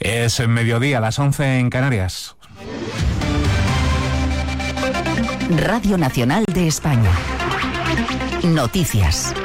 Es mediodía, las 11 en Canarias. Radio Nacional de España. Noticias.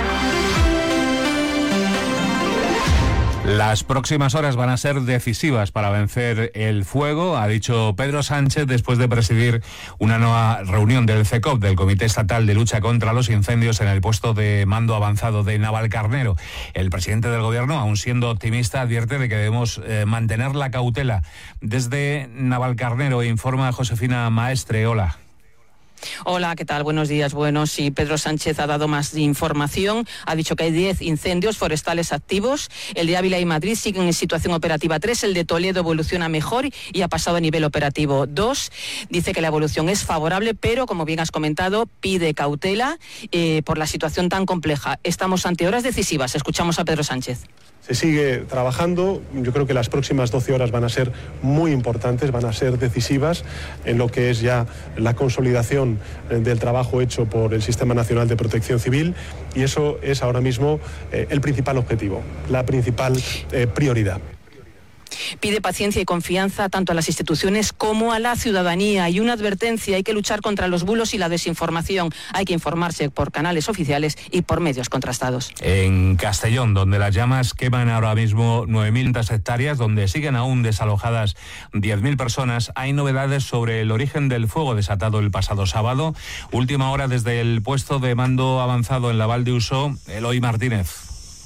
Las próximas horas van a ser decisivas para vencer el fuego, ha dicho Pedro Sánchez después de presidir una nueva reunión del CECOP, del Comité Estatal de Lucha contra los Incendios, en el puesto de mando avanzado de Navalcarnero. El presidente del Gobierno, aun siendo optimista, advierte de que debemos mantener la cautela. Desde Navalcarnero informa Josefina Maestre. Hola. Hola, ¿qué tal? Buenos días. Bueno, sí, Pedro Sánchez ha dado más información. Ha dicho que hay 10 incendios forestales activos. El de Ávila y Madrid siguen en situación operativa 3. El de Toledo evoluciona mejor y ha pasado a nivel operativo 2. Dice que la evolución es favorable, pero, como bien has comentado, pide cautela por la situación tan compleja. Estamos ante horas decisivas. Escuchamos a Pedro Sánchez. Se sigue trabajando. Yo creo que las próximas 12 horas van a ser muy importantes, van a ser decisivas en lo que es ya la consolidación del trabajo hecho por el Sistema Nacional de Protección Civil, y eso es ahora mismo el principal objetivo, la principal prioridad. Pide paciencia y confianza tanto a las instituciones como a la ciudadanía, y una advertencia: hay que luchar contra los bulos y la desinformación. Hay que informarse por canales oficiales y por medios contrastados. En Castellón, donde las llamas queman ahora mismo 9.000 hectáreas, donde siguen aún desalojadas 10.000 personas, hay novedades sobre el origen del fuego desatado el pasado sábado. Última hora desde el puesto de mando avanzado en la Val de Uso, Eloy Martínez.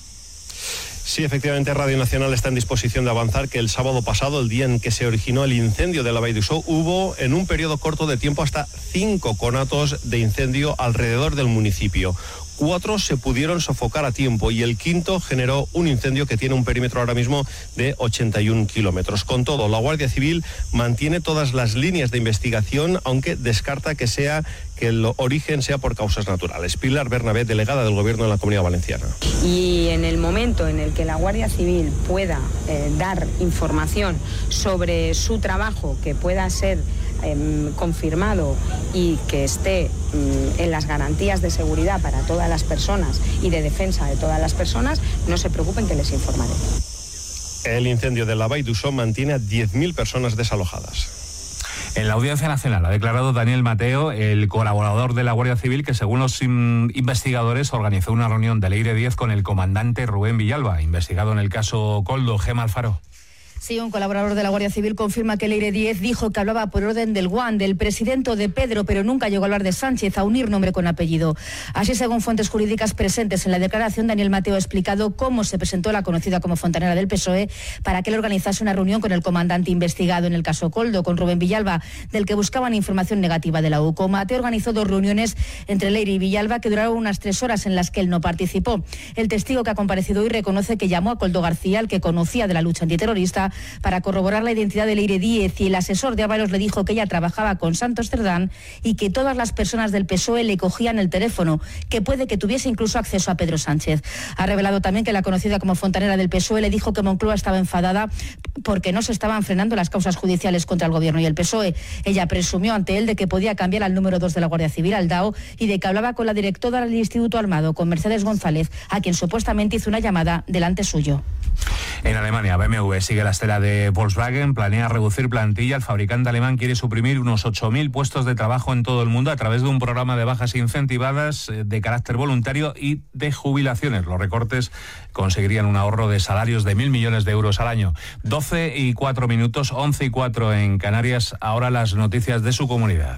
Sí, efectivamente, Radio Nacional está en disposición de avanzar que el sábado pasado, el día en que se originó el incendio de la Vall d'Uixó, hubo en un periodo corto de tiempo hasta 5 conatos de incendio alrededor del municipio. 4 se pudieron sofocar a tiempo y el 5º generó un incendio que tiene un perímetro ahora mismo de 81 kilómetros. Con todo, la Guardia Civil mantiene todas las líneas de investigación, aunque descarta que el origen sea por causas naturales. Pilar Bernabé, delegada del Gobierno en la Comunidad Valenciana. Y en el momento en el que la Guardia Civil pueda dar información sobre su trabajo que pueda ser confirmado y que esté en las garantías de seguridad para todas las personas y de defensa de todas las personas, no se preocupen, que les informaré. El incendio de la Vall d'Uixó mantiene a 10.000 personas desalojadas. En la Audiencia Nacional ha declarado Daniel Mateo, el colaborador de la Guardia Civil, que según los investigadores organizó una reunión del Leire 10 con el comandante Rubén Villalba, investigado en el caso Koldo. Gemma Alfaro. Sí, un colaborador de la Guardia Civil confirma que Leire 10 dijo que hablaba por orden del Guan, del presidente o de Pedro, pero nunca llegó a hablar de Sánchez, a unir nombre con apellido. Así, según fuentes jurídicas presentes en la declaración, Daniel Mateo ha explicado cómo se presentó la conocida como fontanera del PSOE para que él organizase una reunión con el comandante investigado en el caso Koldo, con Rubén Villalba, del que buscaban información negativa de la UCO. Mateo organizó 2 reuniones entre Leire y Villalba que duraron unas 3 horas, en las que él no participó. El testigo que ha comparecido hoy reconoce que llamó a Koldo García, el que conocía de la lucha antiterrorista, para corroborar la identidad de Leire 10, y el asesor de Ábalos le dijo que ella trabajaba con Santos Cerdán y que todas las personas del PSOE le cogían el teléfono, que puede que tuviese incluso acceso a Pedro Sánchez. Ha revelado también que la conocida como fontanera del PSOE le dijo que Moncloa estaba enfadada porque no se estaban frenando las causas judiciales contra el Gobierno y el PSOE. Ella presumió ante él de que podía cambiar al número 2 de la Guardia Civil, al DAO, y de que hablaba con la directora del Instituto Armado, con Mercedes González, a quien supuestamente hizo una llamada delante suyo. En Alemania, BMW sigue la estela de Volkswagen, planea reducir plantilla. El fabricante alemán quiere suprimir unos 8.000 puestos de trabajo en todo el mundo a través de un programa de bajas incentivadas de carácter voluntario y de jubilaciones. Los recortes conseguirían un ahorro de salarios de 1.000 millones de euros al año. 12:04, 11:04 en Canarias. Ahora las noticias de su comunidad.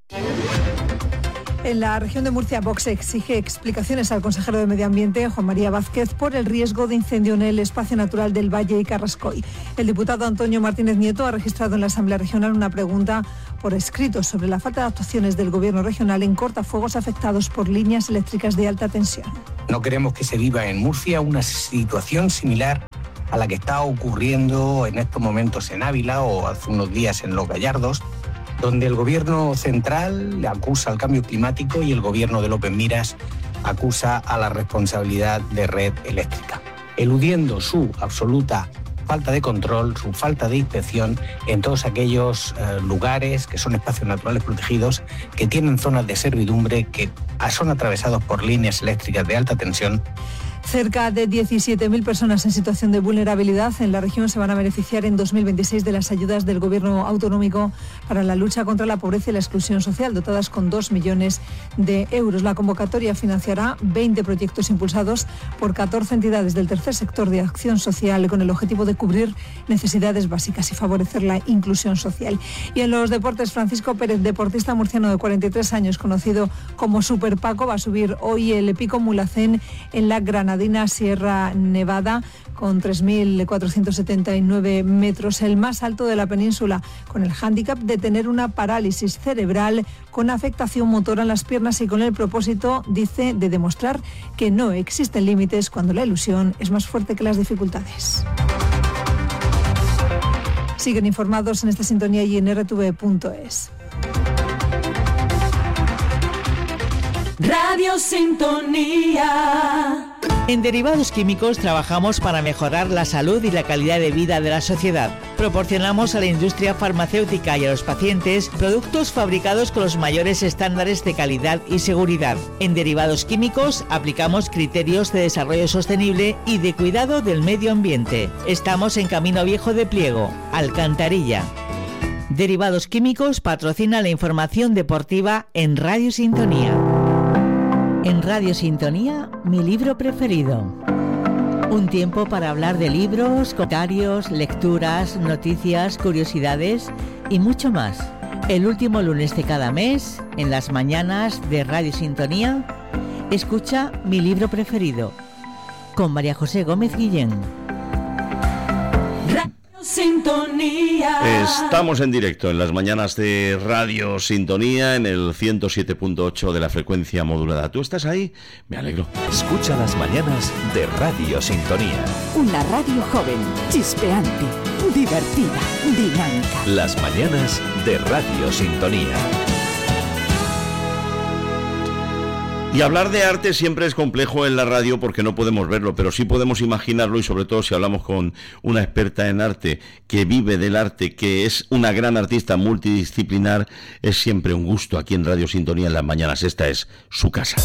En la región de Murcia, Vox exige explicaciones al consejero de Medio Ambiente, Juan María Vázquez, por el riesgo de incendio en el espacio natural del Valle y Carrascoy. El diputado Antonio Martínez Nieto ha registrado en la Asamblea Regional una pregunta por escrito sobre la falta de actuaciones del Gobierno regional en cortafuegos afectados por líneas eléctricas de alta tensión. No queremos que se viva en Murcia una situación similar a la que está ocurriendo en estos momentos en Ávila o hace unos días en Los Gallardos, donde el Gobierno central le acusa al cambio climático y el Gobierno de López Miras acusa a la responsabilidad de Red Eléctrica, eludiendo su absoluta falta de control, su falta de inspección en todos aquellos lugares que son espacios naturales protegidos, que tienen zonas de servidumbre, que son atravesados por líneas eléctricas de alta tensión. Cerca de 17.000 personas en situación de vulnerabilidad en la región se van a beneficiar en 2026 de las ayudas del Gobierno autonómico para la lucha contra la pobreza y la exclusión social, dotadas con 2 millones de euros. La convocatoria financiará 20 proyectos impulsados por 14 entidades del tercer sector de acción social con el objetivo de cubrir necesidades básicas y favorecer la inclusión social. Y en los deportes, Francisco Pérez, deportista murciano de 43 años, conocido como Super Paco, va a subir hoy el Pico Mulhacén en la Granadina Sierra Nevada con 3.479 metros, el más alto de la península, con el hándicap de tener una parálisis cerebral con afectación motora en las piernas y con el propósito, dice, de demostrar que no existen límites cuando la ilusión es más fuerte que las dificultades. Siguen informados en esta sintonía y en rtv.es. Radio Sintonía. En Derivados Químicos trabajamos para mejorar la salud y la calidad de vida de la sociedad. Proporcionamos a la industria farmacéutica y a los pacientes productos fabricados con los mayores estándares de calidad y seguridad. En Derivados Químicos aplicamos criterios de desarrollo sostenible y de cuidado del medio ambiente. Estamos en Camino Viejo de Pliego, Alcantarilla. Derivados Químicos patrocina la información deportiva en Radio Sintonía. En Radio Sintonía, mi libro preferido. Un tiempo para hablar de libros, comentarios, lecturas, noticias, curiosidades y mucho más. El último lunes de cada mes, en las mañanas de Radio Sintonía, escucha Mi libro preferido, con María José Gómez Guillén. Sintonía. Estamos en directo en las mañanas de Radio Sintonía en el 107.8 de la frecuencia modulada. ¿Tú estás ahí? Me alegro. Escucha las mañanas de Radio Sintonía. Una radio joven, chispeante, divertida, dinámica. Las mañanas de Radio Sintonía. Y hablar de arte siempre es complejo en la radio porque no podemos verlo, pero sí podemos imaginarlo, y sobre todo si hablamos con una experta en arte que vive del arte, que es una gran artista multidisciplinar, es siempre un gusto aquí en Radio Sintonía en las mañanas. Esta es su casa.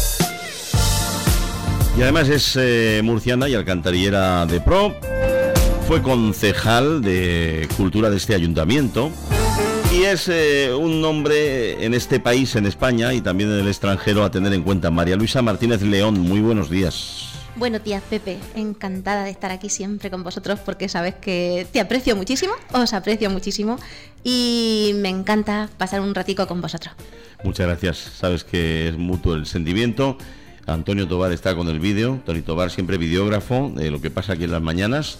Y además es murciana y alcantarillera de pro, fue concejal de Cultura de este ayuntamiento. Y es un nombre en este país, en España y también en el extranjero a tener en cuenta. María Luisa Martínez León, muy buenos días. Buenos días, Pepe. Encantada de estar aquí siempre con vosotros porque sabes que te aprecio muchísimo, os aprecio muchísimo y me encanta pasar un ratico con vosotros. Muchas gracias. Sabes que es mutuo el sentimiento. Antonio Tobar está con el vídeo. Tony Tobar siempre videógrafo de lo que pasa aquí en las mañanas.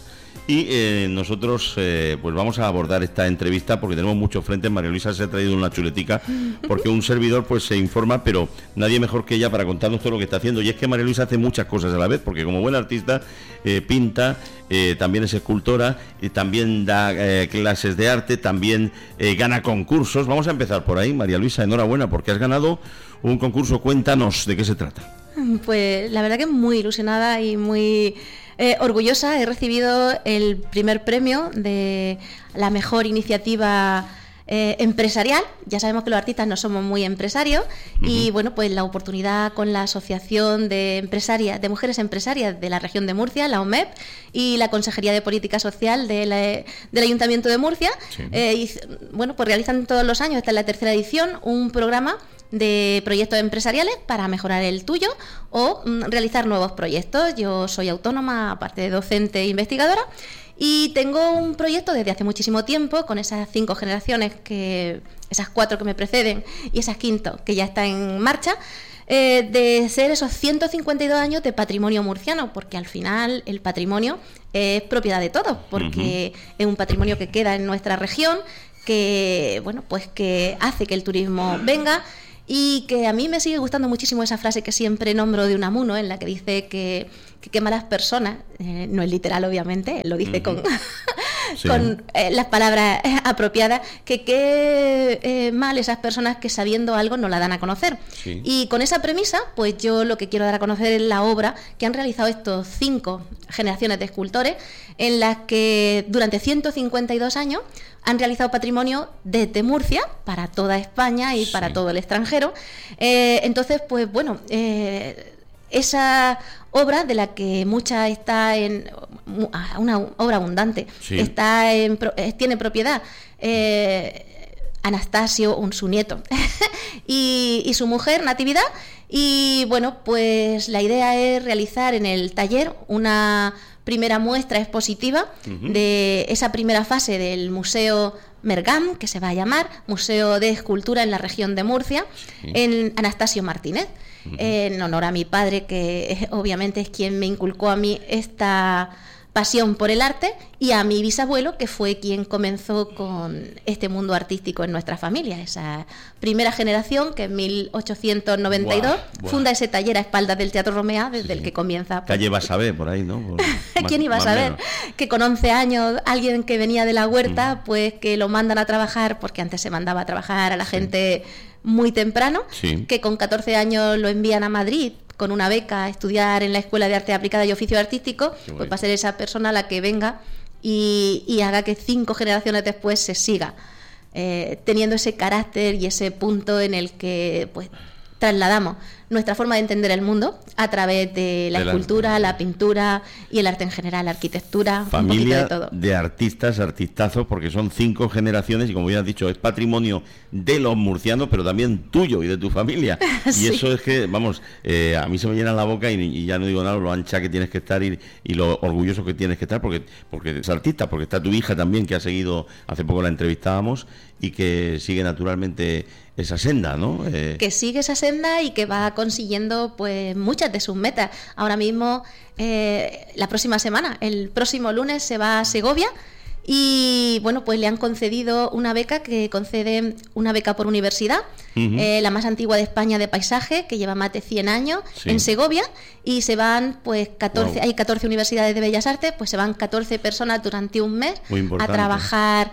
Y nosotros pues vamos a abordar esta entrevista porque tenemos mucho frente. María Luisa se ha traído una chuletica porque un servidor pues se informa, pero nadie mejor que ella para contarnos todo lo que está haciendo. Y es que María Luisa hace muchas cosas a la vez, porque como buena artista pinta, también es escultora, y también da clases de arte, también gana concursos. Vamos a empezar por ahí. María Luisa, enhorabuena porque has ganado un concurso. Cuéntanos de qué se trata. Pues la verdad que muy ilusionada y muy orgullosa. He recibido el primer premio de la mejor iniciativa empresarial. Ya sabemos que los artistas no somos muy empresarios y bueno, pues la oportunidad con la Asociación de Empresarias, de Mujeres Empresarias de la región de Murcia, la OMEP, y la Consejería de Política Social del Ayuntamiento de Murcia. Sí. Y, bueno, pues realizan todos los años, esta es la tercera edición, un programa de proyectos empresariales para mejorar el tuyo o realizar nuevos proyectos. Yo soy autónoma, aparte de docente e investigadora, y tengo un proyecto desde hace muchísimo tiempo con esas 5 generaciones, esas 4 que me preceden y esas 5 que ya están en marcha, de ser esos 152 años de patrimonio murciano, porque al final el patrimonio es propiedad de todos, porque es un patrimonio que queda en nuestra región, que bueno, pues que hace que el turismo venga. Y que a mí me sigue gustando muchísimo esa frase que siempre nombro de Unamuno, en la que dice que qué malas personas, no es literal obviamente, lo dice con las palabras apropiadas, que qué mal esas personas que sabiendo algo no la dan a conocer. Sí. Y con esa premisa, pues yo lo que quiero dar a conocer es la obra que han realizado estos 5 generaciones de escultores, en las que durante 152 años han realizado patrimonio desde Murcia para toda España y para todo el extranjero. Entonces, pues bueno, esa obra, de la que mucha está en una obra abundante, Sí. tiene propiedad Anastasio, su nieto, y su mujer, Natividad. Y bueno, pues la idea es realizar en el taller una primera muestra expositiva de esa primera fase del Museo Mergam, que se va a llamar Museo de Escultura en la región de Murcia, en Anastasio Martínez, en honor a mi padre, que obviamente es quien me inculcó a mí esta pasión por el arte, y a mi bisabuelo, que fue quien comenzó con este mundo artístico en nuestra familia, esa primera generación que en 1892 funda ese taller a espaldas del Teatro Romea, desde el que comienza. Calle Basabé, por ahí, ¿no? ¿Quién iba a saber que con 11 años alguien que venía de la huerta, pues que lo mandan a trabajar, porque antes se mandaba a trabajar a la gente muy temprano, que con 14 años lo envían a Madrid con una beca a estudiar en la Escuela de Arte Aplicada y Oficio Artístico, pues va a ser esa persona la que venga y haga que 5 generaciones después se siga teniendo ese carácter y ese punto en el que pues trasladamos nuestra forma de entender el mundo a través de la escultura, la pintura y el arte en general, la arquitectura, familia un poquito de todo. De artistas, artistazos, porque son 5 generaciones y, como ya has dicho, es patrimonio de los murcianos, pero también tuyo y de tu familia. Y eso es que, vamos, a mí se me llena la boca y ya no digo nada, lo ancha que tienes que estar y lo orgulloso que tienes que estar, porque es artista, porque está tu hija también, que ha seguido, hace poco la entrevistábamos, y que sigue naturalmente esa senda, ¿no? Que sigue esa senda y que va consiguiendo pues muchas de sus metas. Ahora mismo, la próxima semana, el próximo lunes, se va a Segovia y bueno, pues le han concedido una beca, que concede una beca por universidad, la más antigua de España de paisaje, que lleva más de 100 años en Segovia, y se van pues 14, hay 14 universidades de Bellas Artes, pues se van 14 personas durante un mes a trabajar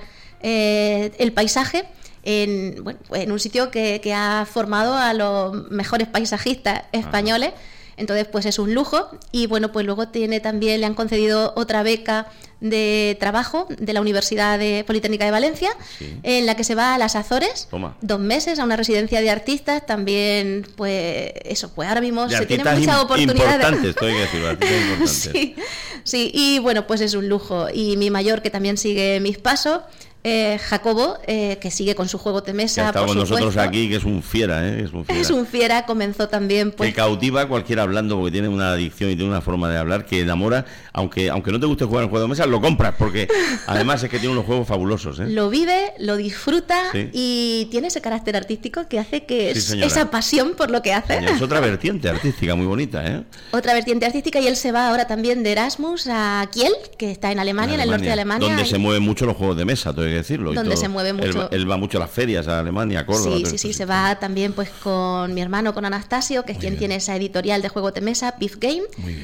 el paisaje en un sitio que ha formado a los mejores paisajistas españoles. Entonces pues es un lujo. Y bueno, pues luego también le han concedido otra beca de trabajo de la Universidad Politécnica de Valencia, en la que se va a las Azores, 2 meses, a una residencia de artistas. También pues eso, pues ahora mismo se tienen muchas oportunidades importantes. Sí, y bueno, pues es un lujo. Y mi mayor, que también sigue mis pasos, Jacobo, que sigue con su juego de mesa, que está con nosotros aquí, que es un fiera, es un fiera, comenzó también pues, que cautiva a cualquiera hablando, porque tiene una adicción y tiene una forma de hablar que enamora, aunque no te guste jugar el juego de mesa, lo compras, porque además es que tiene unos juegos fabulosos, lo vive, lo disfruta, y tiene ese carácter artístico que hace que esa pasión por lo que hace. Es otra vertiente artística muy bonita, otra vertiente artística. Y él se va ahora también de Erasmus a Kiel, que está en Alemania, en el norte de Alemania, donde se mueven mucho los juegos de mesa, todo hay que decirlo. Donde se mueve mucho. Él va mucho a las ferias, a Alemania, a Córdoba. Sí, se va también pues con mi hermano, con Anastasio, que es quien tiene esa editorial de juegos de mesa, Beef Game,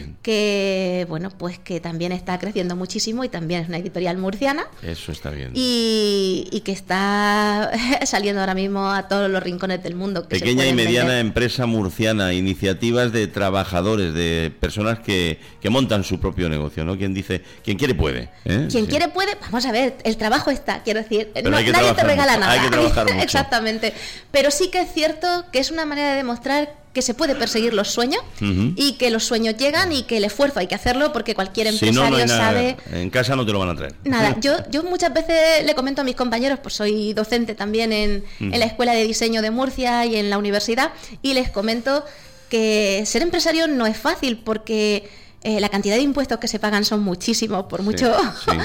que bueno, pues que también está creciendo muchísimo, y también es una editorial murciana. Eso está bien. Y que está saliendo ahora mismo a todos los rincones del mundo. Pequeña y mediana empresa murciana, iniciativas de trabajadores, de personas que montan su propio negocio, ¿no? Quien dice, quien quiere puede. Quien quiere puede. Vamos a ver, el trabajo está, quiero decir, nadie te regala nada. Hay que trabajar mucho. Exactamente. Pero sí que es cierto que es una manera de demostrar que se puede perseguir los sueños, y que los sueños llegan, y que el esfuerzo hay que hacerlo, porque cualquier empresario sabe. En casa no te lo van a traer. Nada, yo muchas veces le comento a mis compañeros, pues soy docente también en la Escuela de Diseño de Murcia y en la universidad, y les comento que ser empresario no es fácil, porque la cantidad de impuestos que se pagan son muchísimos, por mucho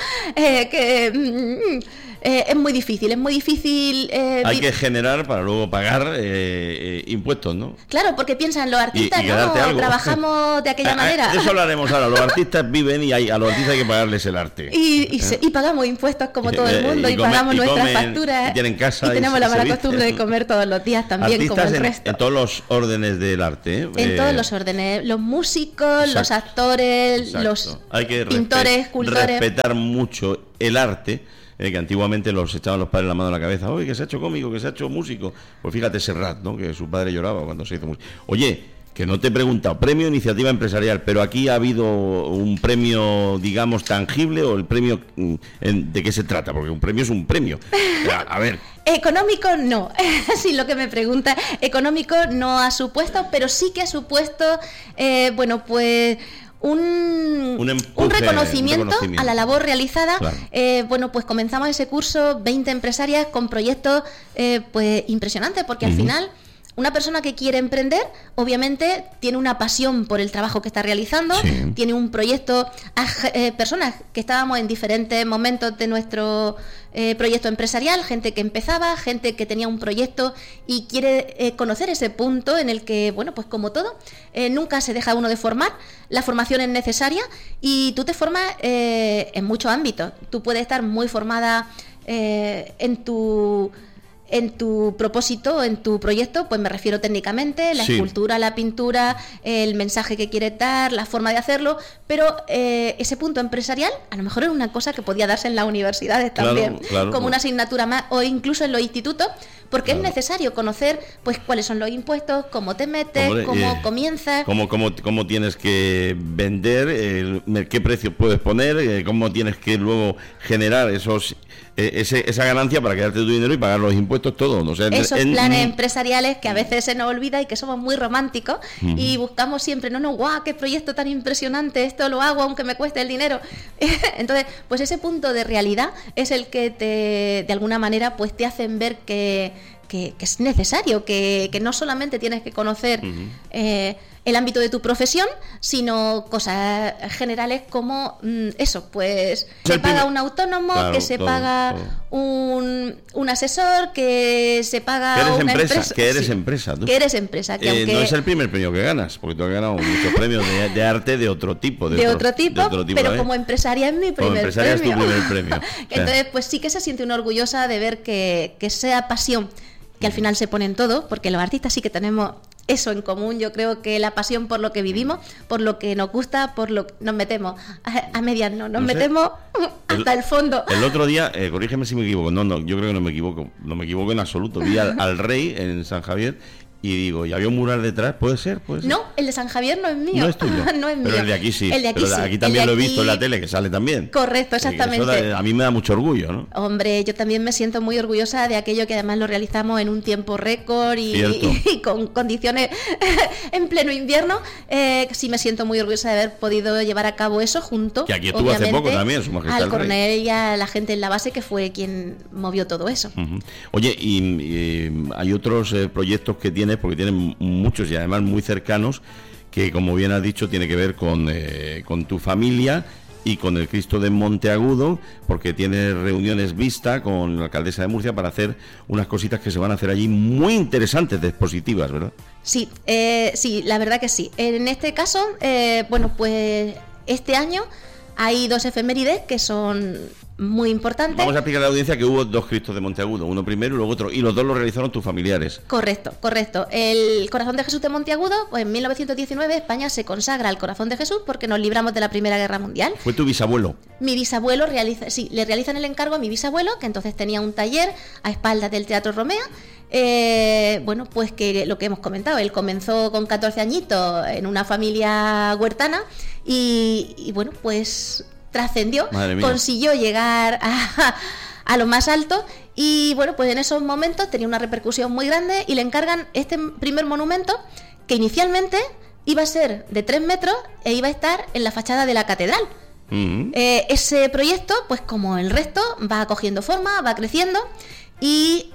que es muy difícil, hay que generar para luego pagar impuestos, ¿no? Claro, porque piensan los artistas, trabajamos de aquella manera. De eso hablaremos ahora. Los artistas viven y a los artistas hay que pagarles el arte. Y pagamos impuestos como todo el mundo, y pagamos nuestras facturas. Y tienen casa. Y tenemos la mala costumbre de comer todos los días también, artistas como el resto. En todos los órdenes del arte. En todos los órdenes. Los músicos, los actores, los pintores, escultores. Respetar mucho el arte. Que antiguamente los echaban los padres la mano en la cabeza. Oye, que se ha hecho cómico, que se ha hecho músico. Pues fíjate Serrat, ¿no? Que su padre lloraba cuando se hizo músico. Oye, que no te he preguntado, premio Iniciativa Empresarial, pero aquí ha habido un premio, digamos, tangible, o el premio, ¿de qué se trata? Porque un premio es un premio. A ver. Económico no, si lo que me pregunta, económico no ha supuesto, pero sí que ha supuesto, bueno, pues un reconocimiento a la labor realizada. Claro. Bueno, pues comenzamos ese curso 20 empresarias con proyectos pues impresionantes, porque al final una persona que quiere emprender, obviamente, tiene una pasión por el trabajo que está realizando, tiene un proyecto, personas que estábamos en diferentes momentos de nuestro proyecto empresarial, gente que empezaba, gente que tenía un proyecto y quiere conocer ese punto en el que, bueno, pues como todo, nunca se deja uno de formar, la formación es necesaria y tú te formas en muchos ámbitos. Tú puedes estar muy formada en tu propósito, en tu proyecto, pues me refiero técnicamente, la escultura, la pintura, el mensaje que quieres dar, la forma de hacerlo, pero ese punto empresarial a lo mejor es una cosa que podía darse en las universidades también, como una asignatura más, o incluso en los institutos, porque es necesario conocer pues cuáles son los impuestos, cómo te metes, cómo comienzas, cómo tienes que vender, qué precio puedes poner, cómo tienes que luego generar esa ganancia para quedarte tu dinero y pagar los impuestos, todo. O sea, esos planes empresariales que a veces se nos olvida y que somos muy románticos y buscamos siempre, guau, qué proyecto tan impresionante, esto lo hago aunque me cueste el dinero. Entonces, pues ese punto de realidad es el que de alguna manera pues te hacen ver que es necesario, que no solamente tienes que conocer el ámbito de tu profesión, sino cosas generales como eso, pues se paga un autónomo, que se paga un asesor, que se paga una empresa. Que eres empresa. ¿Tú? Que eres empresa. Que aunque no es el primer premio que ganas, porque tú has ganado muchos premios de arte de otro tipo. De otro tipo, pero como empresaria es mi primer premio. Es tu primer premio. Entonces, pues sí que se siente una orgullosa de ver que sea pasión, que al final se pone en todo, porque los artistas sí que tenemos eso en común. Yo creo que la pasión por lo que vivimos, por lo que nos gusta, por lo que nos metemos a medias, nos metemos hasta el fondo. El otro día, corrígeme si me equivoco, yo creo que no me equivoco en absoluto, vi al rey en San Javier y digo, ¿y había un mural detrás? ¿Puede ser? No, el de San Javier no es mío. No es tuyo. No es mío. Pero el de aquí sí. El de aquí pero sí. Aquí también lo he visto en la tele, que sale también. Correcto, exactamente. A mí me da mucho orgullo, ¿no? Hombre, yo también me siento muy orgullosa de aquello que además lo realizamos en un tiempo récord y con condiciones en pleno invierno. Sí me siento muy orgullosa de haber podido llevar a cabo eso junto, que aquí estuvo hace poco también, Su Majestad al coronel y a la gente en la base, que fue quien movió todo eso. Oye, y hay otros proyectos que tienes, porque tienes muchos y además muy cercanos, que como bien has dicho tiene que ver con tu familia y con el Cristo de Monteagudo, porque tienes reuniones vista con la alcaldesa de Murcia para hacer unas cositas que se van a hacer allí muy interesantes, expositivas, ¿verdad? Sí, sí, la verdad que sí. En este caso, bueno, pues este año hay 2 efemérides que son muy importante. Vamos a explicar a la audiencia que hubo 2 Cristos de Monteagudo, uno primero y luego otro, y los 2 los realizaron tus familiares. Correcto. El Corazón de Jesús de Monteagudo, pues en 1919 España se consagra al Corazón de Jesús porque nos libramos de la Primera Guerra Mundial. ¿Fue tu bisabuelo? Mi bisabuelo le realizan el encargo a mi bisabuelo, que entonces tenía un taller a espaldas del Teatro Romea. Bueno, pues que lo que hemos comentado, él comenzó con 14 añitos en una familia huertana y bueno, pues trascendió, consiguió llegar a lo más alto y bueno, pues en esos momentos tenía una repercusión muy grande y le encargan este primer monumento, que inicialmente iba a ser de 3 metros e iba a estar en la fachada de la catedral. Ese proyecto, pues como el resto, va cogiendo forma, va creciendo y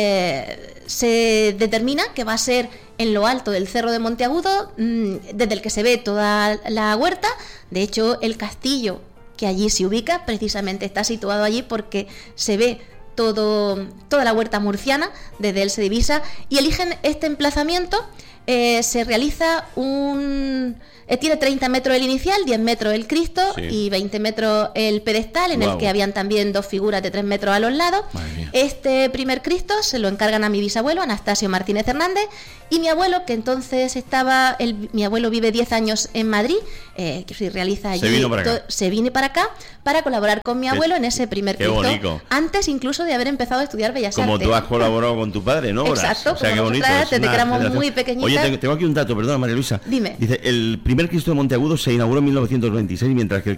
se determina que va a ser en lo alto del Cerro de Monteagudo, desde el que se ve toda la huerta. De hecho, el castillo que allí se ubica precisamente está situado allí porque se ve toda la huerta murciana, desde él se divisa, y eligen este emplazamiento. Se realiza tiene 30 metros el inicial, 10 metros el Cristo y 20 metros el pedestal, en el que habían también 2 figuras de 3 metros a los lados. Este primer Cristo se lo encargan a mi bisabuelo, Anastasio Martínez Hernández, y mi abuelo, que entonces mi abuelo vive 10 años en Madrid, que se realiza allí. Se vino para acá para colaborar con mi abuelo en ese primer Cristo. Bonito. Antes incluso de haber empezado a estudiar Bellas Artes. Como tú has colaborado con tu padre, ¿no? Exacto, o sea, qué bonito. Desde que éramos muy pequeñitas. Oye, tengo aquí un dato, perdona, María Luisa. Dime. Dice, el primer Cristo de Monteagudo se inauguró en 1926, mientras que el